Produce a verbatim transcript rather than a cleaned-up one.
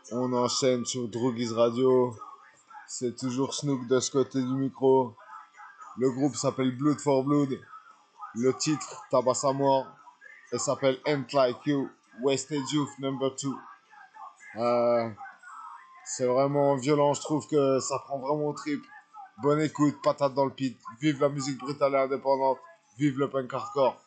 On enchaîne sur Droogies Radio. C'est toujours Snook de ce côté du micro. Le groupe s'appelle Blood for Blood. Le titre, Tabac à mort. Et s'appelle Ain't Like You, Wasted Youth number two. Euh, c'est vraiment violent, je trouve que ça prend vraiment au trip. Bonne écoute, patate dans le pit. Vive la musique brutale et indépendante. Vive le punk hardcore.